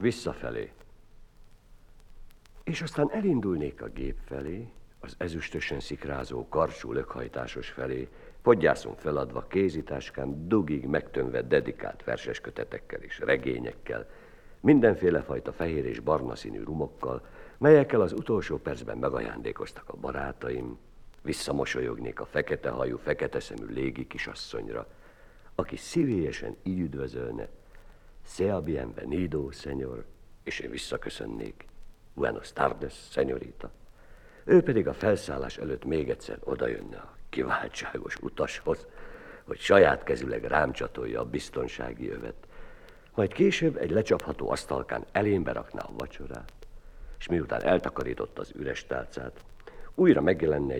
Visszafelé. És aztán elindulnék a gép felé, az ezüstösen szikrázó, karcsú lökhajtásos felé, podgyászon feladva, kézitáskám dugig megtömve dedikált verses kötetekkel és regényekkel, mindenféle fajta fehér és barna színű rumokkal, melyekkel az utolsó percben megajándékoztak a barátaim, visszamosolyognék a fekete hajú, fekete szemű légi kisasszonyra, aki szívélyesen így üdvözölne: Sea bienvenido, señor, és én visszaköszönnék: Buenos tardes, señorita. Ő pedig a felszállás előtt még egyszer odajönne a kiváltságos utashoz, hogy saját kezüleg rám csatolja a biztonsági övet, majd később egy lecsapható asztalkán elémbe rakná a vacsorát, és miután eltakarította az üres tálcát, újra megjelenne egy